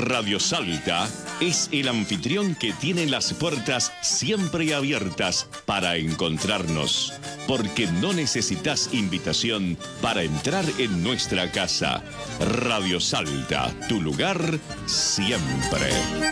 Radio Salta es el anfitrión que tiene las puertas siempre abiertas para encontrarnos, porque no necesitas invitación para entrar en nuestra casa. Radio Salta, tu lugar siempre.